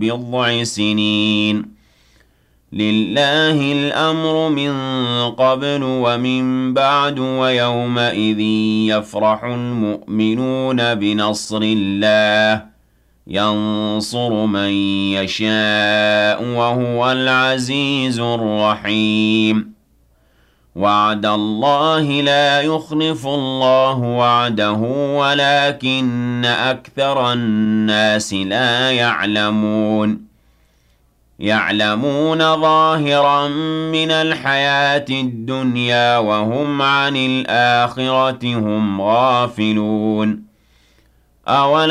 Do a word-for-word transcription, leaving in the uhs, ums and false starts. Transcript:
بِضْعِ سِنِينَ لِلَّهِ الْأَمْرُ مِن قَبْلُ وَمِن بَعْدُ وَيَوْمَئِذٍ يَفْرَحُ الْمُؤْمِنُونَ بِنَصْرِ اللَّهِ يَنصُرُ مَن يَشَاءُ وَهُوَ الْعَزِيزُ الرَّحِيمُ وَعْدَ اللَّهِ لَا يُخْلِفُ اللَّهُ وَعْدَهُ وَلَكِنَّ أَكْثَرَ النَّاسِ لَا يَعْلَمُونَ يَعْلَمُونَ ظَاهِرًا مِنَ الْحَيَاةِ الدُّنْيَا وَهُمْ عَنِ الْآخِرَةِ هُمْ غَافِلُونَ أَوَلَمْ